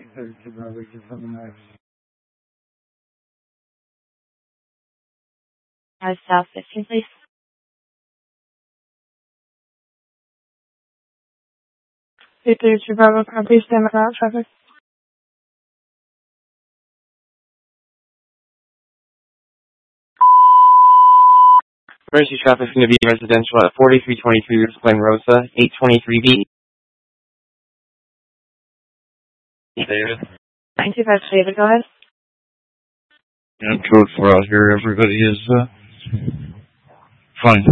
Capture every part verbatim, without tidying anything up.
Uh, South fifteen, please. Two three two Bravo, copy, stand by route traffic. Emergency traffic is going to be residential at forty-three twenty-three Glen Rosa, eight twenty-three B. David. nine two five, David, go ahead. And code four out here, everybody is uh, fine.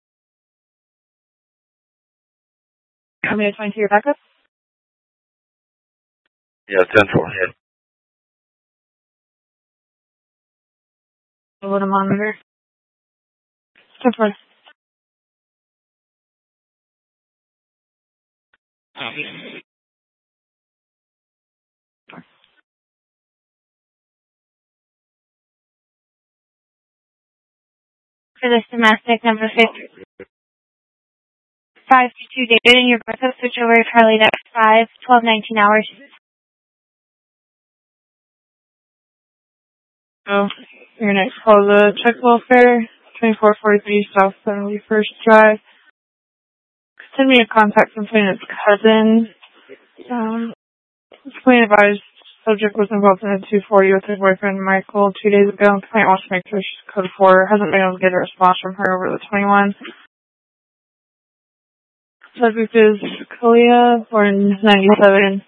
How many twenty-two your backup? Yeah, ten four. Yeah. A little monitor. ten four. For this domestic number fifty. five two two David, and your backup switch over to Charlie at five, twelve, nineteen hours. Oh, your next call is the check welfare, twenty-four forty-three South seventy-first Drive. Send me a contact complainant's cousin. Um, complaint advised subject was involved in a two forty with her boyfriend Michael two days ago. Complaint wants to make sure she's code four. Hasn't been able to get a response from her over the twenty-one. Subject is Kalia, born ninety-seven.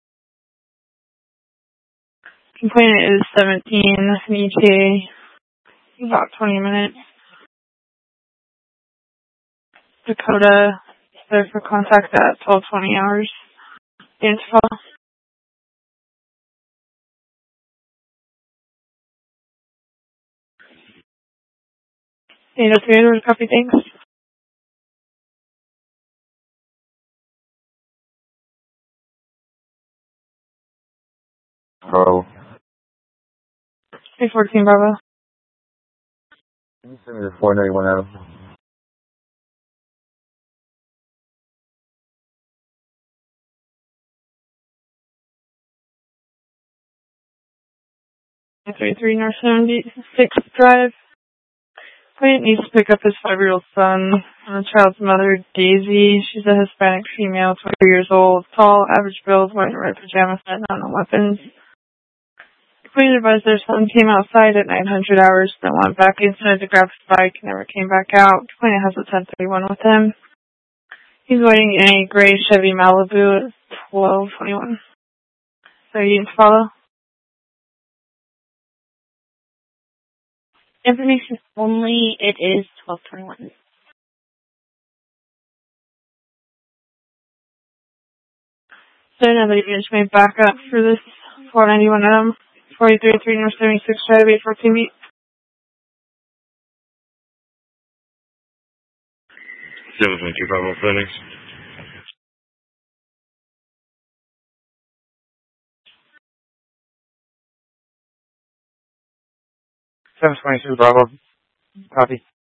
Complainant is seventeen, an E T A, about twenty minutes. Dakota, there for contact at twelve twenty hours. Info. eight oh three, there was a copy, thanks. Hello. three fourteen Bravo. Can you send me the four ninety-one out? thirty-three North seventy-sixth Drive. Client needs to pick up his five-year-old son and the child's mother, Daisy. She's a Hispanic female, twenty years old, tall, average build, wearing a red pajama set, not on weapons. Please advise their son came outside at nine hundred hours, then went back inside to grab his bike and never came back out. Client has a ten thirty-one with him. He's waiting in a gray Chevy Malibu at twelve twenty-one. So you need to follow? Information only, it is twelve twenty-one. So another unit made back up for this four ninety-one M, forty-three three North seventy-sixth Drive, eight fourteen B. seven twenty-two Bravo Phoenix. seven twenty-two Bravo, copy.